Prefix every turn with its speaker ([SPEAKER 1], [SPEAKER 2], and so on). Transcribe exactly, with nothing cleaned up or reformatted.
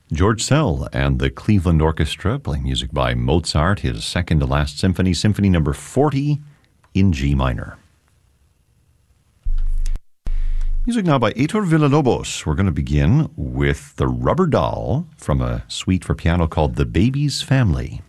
[SPEAKER 1] George Szell and the Cleveland Orchestra playing music by Mozart, his second to last symphony, Symphony number forty in G minor. Music now by Heitor Villa-Lobos. We're going to begin with The Rubber Doll from a suite for piano called The Baby's Family.